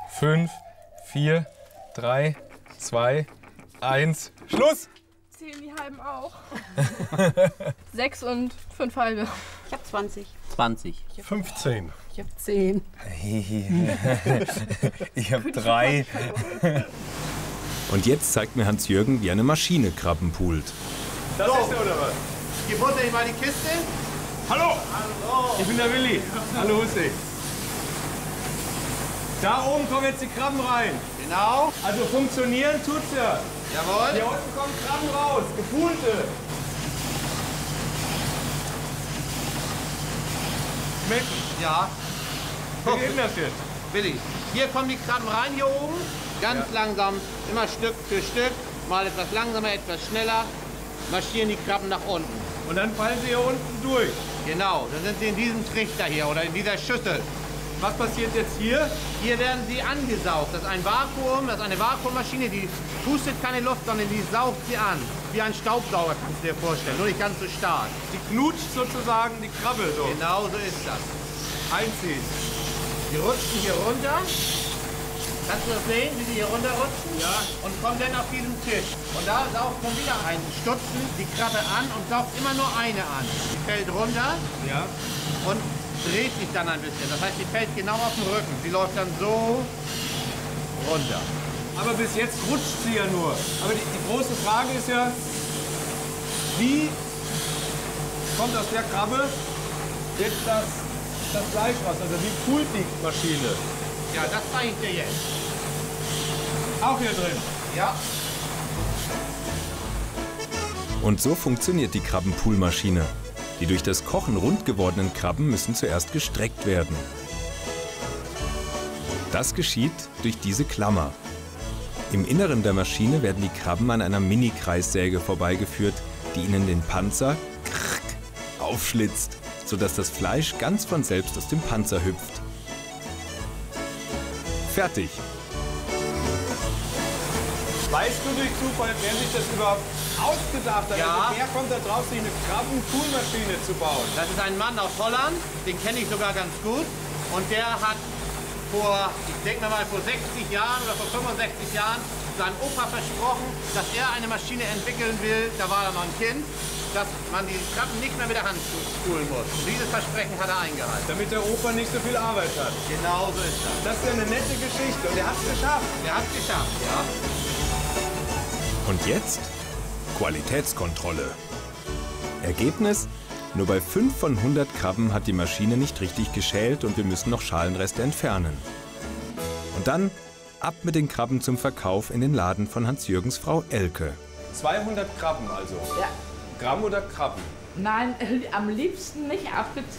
5, 4, 3, 2, 1, Schluss! Zählen die halben auch. 6 und 5 halbe. Ich habe 20. 20. 15. Ich habe 10. Ich habe 3. Und jetzt zeigt mir Hans-Jürgen, wie eine Maschine Krabben poolt. Das ist der oder was? Hier butter ich mal die Kiste. Hallo! Ich bin der Willi. Hallo Hussi. Da oben kommen jetzt die Krabben rein. Genau. Also funktionieren tut's ja. Jawohl. Hier unten kommen Krabben raus, gepoolte. Schmecken. Ja. Wie geht denn das jetzt? Willi, hier kommen die Krabben rein, hier oben. Ganz langsam, immer Stück für Stück. Mal etwas langsamer, etwas schneller. Marschieren die Krabben nach unten. Und dann fallen sie hier unten durch. Genau, dann sind sie in diesem Trichter hier oder in dieser Schüssel. Was passiert jetzt hier? Hier werden sie angesaugt. Das ist ein Vakuum, das ist eine Vakuummaschine, die pustet keine Luft, sondern die saugt sie an. Wie ein Staubsauger kannst du dir vorstellen, nur nicht ganz so stark. Die knutscht sozusagen die Krabbe so. Genau so ist das. Einziehen. Die rutschen hier runter. Kannst du das sehen, wie sie hier runterrutschen? Ja. Und kommen dann auf diesen Tisch. Und da saugt man wieder ein Stutzen die Krabbe an und saugt immer nur eine an. Die fällt runter Ja. und dreht sich dann ein bisschen. Das heißt, die fällt genau auf den Rücken. Sie läuft dann so runter. Aber bis jetzt rutscht sie ja nur. Aber die große Frage ist ja, wie kommt aus der Krabbe jetzt das Fleisch raus? Also wie poolt die Maschine? Ja, das zeige ich dir jetzt. Auch hier drin. Ja. Und so funktioniert die Krabbenpoolmaschine. Die durch das Kochen rund gewordenen Krabben müssen zuerst gestreckt werden. Das geschieht durch diese Klammer. Im Inneren der Maschine werden die Krabben an einer Mini-Kreissäge vorbeigeführt, die ihnen den Panzer aufschlitzt, sodass das Fleisch ganz von selbst aus dem Panzer hüpft. Fertig! Weißt du durch Zufall, wer sich das überhaupt ausgedacht hat? Ja. Also wer kommt da drauf, sich eine Krabbenpoolmaschine zu bauen? Das ist ein Mann aus Holland, den kenne ich sogar ganz gut. Und der hat vor, ich denke mal vor 60 Jahren oder vor 65 Jahren seinem Opa versprochen, dass er eine Maschine entwickeln will, da war er noch ein Kind, dass man die Krabben nicht mehr mit der Hand spulen muss. Und dieses Versprechen hat er eingehalten. Damit der Opa nicht so viel Arbeit hat. Genau so ist das. Das ist ja eine nette Geschichte und er hat es geschafft. Er hat es geschafft, ja. Und jetzt Qualitätskontrolle. Ergebnis? Nur bei 5 von 100 Krabben hat die Maschine nicht richtig geschält und wir müssen noch Schalenreste entfernen. Und dann ab mit den Krabben zum Verkauf in den Laden von Hans-Jürgens Frau Elke. 200 Krabben also. Ja. Gramm oder Krabben? Nein, am liebsten nicht